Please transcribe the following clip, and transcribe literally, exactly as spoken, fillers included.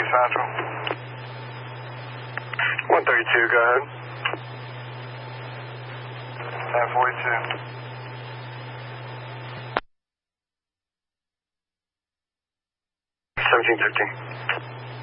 Central. one thirty-two, go ahead. ten forty-two. seventeen fifteen.